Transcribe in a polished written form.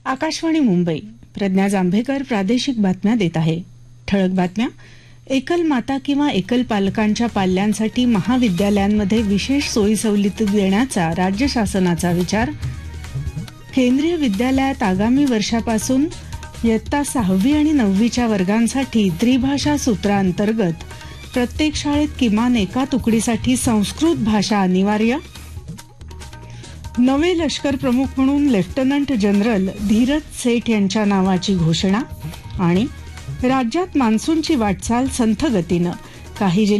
आकाशवाणी मुंबई. प्रज्ञा जांभेकर प्रादेशिक बातम्या देत आहे. ठळक बातम्या. एकल माता किंवा एकल पालकांच्या पाल्यांसाठी महाविद्यालयांमध्ये विशेष सोयीसवलती देण्याचा राज्य शासनाचा विचार. केंद्रीय विद्यालयात आगामी वर्षापासून इयत्ता 6वी आणि 9वीच्या वर्गांसाठी त्रिभाषा सूत्राअंतर्गत प्रत्येक शाळेत किमान एका तुकडीसाठी संस्कृत भाषा अनिवार्य. नवे लष्कर प्रमुख म्हणून लेफ्टनंट जनरल धीरज सेठ यांच्या नावाची घोषणा. आणि राज्यात मान्सूनची वाटचाल संथ गतीनं. काही